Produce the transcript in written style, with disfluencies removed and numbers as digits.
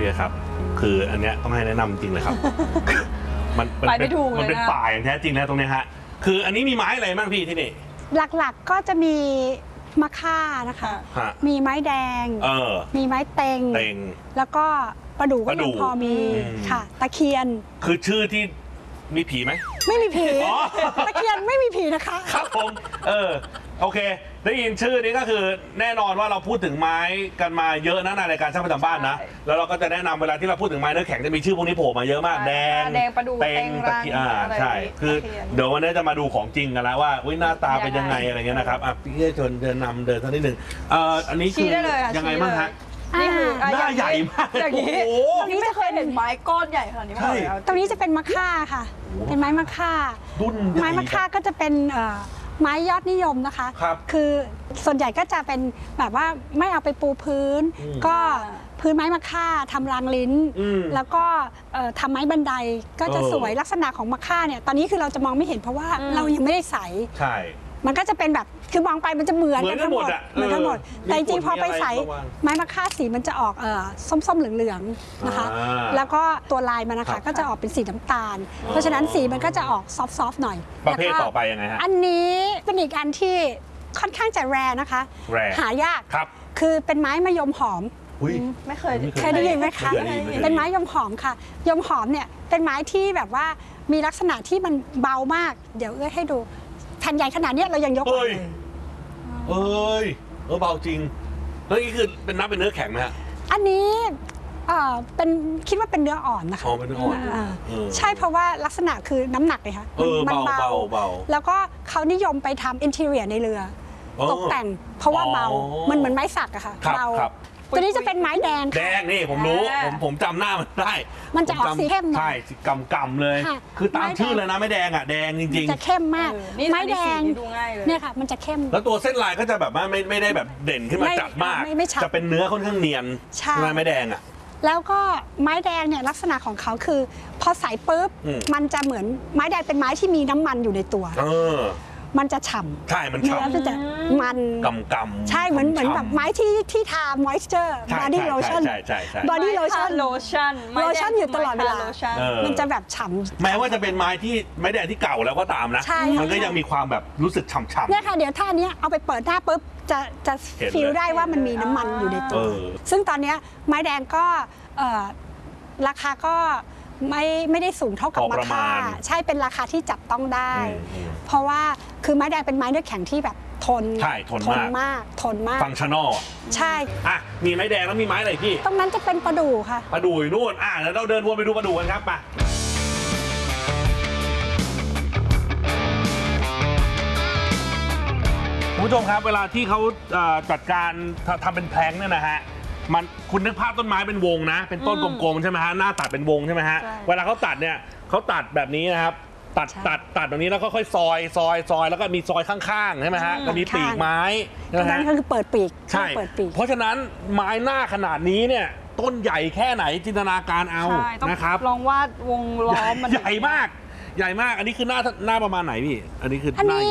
พี่ครับคืออันเนี้ยต้องให้แนะนำจริงเลยครับ มันเป็นป่าอย่างแท้จริงนะตรงนี้ฮะคืออันนี้มีไม้อะไรบ้างพี่ที่นี่หลักๆก็จะมีมะค่านะคะมีไม้แดงมีไม้เต็งแล้วก็ประดู่ก็ยังพอมีค่ะตะเคียนคือชื่อที่มีผีไหมไม่มีผีตะเคียนไม่มีผีนะคะครับผมโอเคได้ยินชื่อนี้ก็คือแน่นอนว่าเราพูดถึงไม้กันมาเยอะนะในรายการช่างประจำบ้านนะแล้วเราก็จะแนะนำเวลาที่เราพูดถึงไม้เนื้อแข็งจะมีชื่อพวกนี้โผล่มาเยอะมากแดงประดู่เต็งตะเคียนใช่คือเดี๋ยววันนี้จะมาดูของจริงกันแล้วว่าหน้าตาเป็นยังไงอะไรเงี้ยนะครับพี่ชนเดินนำเดินสักนิดหนึ่งอันนี้คือยังไงบ้างฮะนี่คือหน้าใหญ่มากอย่างนี้ตรงนี้ไม่เคยเห็นไม้ก้อนใหญ่ขนาดนี้มาก่อนตรงนี้จะเป็นมะค่าค่ะเป็นไม้มะค่าไม้มะค่าก็จะเป็นไม้ยอดนิยมนะคะคือส่วนใหญ่ก็จะเป็นแบบว่าไม่เอาไปปูพื้นก็พื้นไม้มะค่าทำรางลิ้นแล้วก็ทำไม้บันไดก็จะสวยลักษณะของมะค่าเนี่ยตอนนี้คือเราจะมองไม่เห็นเพราะว่าเรายังไม่ได้ใส่ใช่มันก็จะเป็นแบบคือมองไปมันจะเหมือนกันทั้งหมดเหมือนทั้งหมดแต่จริงพอไปใส่ไม้มะค่าสีมันจะออกส้มๆเหลืองๆนะคะแล้วก็ตัวลายมันนะคะก็จะออกเป็นสีน้ำตาลเพราะฉะนั้นสีมันก็จะออกซอฟต์ๆหน่อยประเภทต่อไปยังไงฮะอันนี้เป็นอีกอันที่ค่อนข้างจะแรร์นะคะหายากคือเป็นไม้มะยมหอมไม่เคยได้ยินไหมคะเป็นไม้ยมหอมค่ะยมหอมเนี่ยเป็นไม้ที่แบบว่ามีลักษณะที่มันเบามากเดี๋ยวให้ดูแผ่นใหญ่ขนาดนี้เรายังยกเลยเบาจริงแล้วนี่คือเป็นนับเป็นเนื้อแข็งไหมฮะอันนี้เป็นคิดว่าเป็นเนื้ออ่อนนะคะเป็นเนื้ออ่อนใช่เพราะว่าลักษณะคือน้ำหนักเลยค่ะมันเบาแล้วก็เขานิยมไปทำอินทีเรียในเรือตกแต่งเพราะว่าเบามันเหมือนไม้สักอะค่ะเบาตัวนี้จะเป็นไม้แดงนี่ผมรู้ผมจำหน้ามันได้มันจะออกสีเข้มใช่สีกำเลยคือตามชื่อเลยนะไม้แดงอ่ะแดงจริงๆจะเข้มมากไม้แดงเนี่ยค่ะมันจะเข้มแล้วตัวเส้นลายก็จะแบบว่าไม่ได้แบบเด่นขึ้นมาจัดมากจะเป็นเนื้อค่อนข้างเนียนใช่ไม้แดงอ่ะแล้วก็ไม้แดงเนี่ยลักษณะของเขาคือพอใส่ปุ๊บมันจะเหมือนไม้แดงเป็นไม้ที่มีน้ำมันอยู่ในตัวมันจะฉ่ำใช่มันฉ่ำมันจะมันกำใช่เหมือนแบบไม้ที่ทามอยส์เจอร์บอดี้โลชั่นบอดี้โลชั่นอยู่ตลอดเวลามันจะแบบฉ่ำแม้ว่าจะเป็นไม้ที่ไม้แดงที่เก่าแล้วก็ตามนะมันก็ยังมีความแบบรู้สึกฉ่ำเนี่ยค่ะเดี๋ยวท่านี้เอาไปเปิดหน้าปุ๊บจะฟีลได้ว่ามันมีน้ำมันอยู่ในตัวซึ่งตอนนี้ไม้แดงก็ราคาก็ไม่ได้สูงเท่ากับมะค่าใช่เป็นราคาที่จับต้องได้เพราะว่าคือไม้แดงเป็นไม้เนื้อแข็งที่แบบทนมากฟังชั่นอลใช่มีไม้แดงแล้วมีไม้อะไรพี่ตรงนั้นจะเป็นประดู่ค่ะประดู่อยู่นู่นแล้วเราเดินวนไปดูประดู่กันครับไปคุณผู้ชมครับเวลาที่เขาจัดการทำเป็นแพลงเนี่ยนะฮะมันคุณนึกภาพต้นไม้เป็นวงนะเป็นต้นกลมๆใช่ไหมฮะหน้าตัดเป็นวงใช่ไหมฮะเวลาเขาตัดเนี่ยเขาตัดแบบนี้นะครับตัดแบบนี้แล้วค่อยๆซอยแล้วก็มีซอยข้างๆใช่ไหมฮะก็มีปีกไม้นั่นก็คือเปิดปีกใช่เพราะฉะนั้นไม้หน้าขนาดนี้เนี่ยต้นใหญ่แค่ไหนจินตนาการเอานะครับลองวาดวงล้อมมันใหญ่มากอันนี้คือหน้าประมาณไหนพี่อันนี้คือหน้า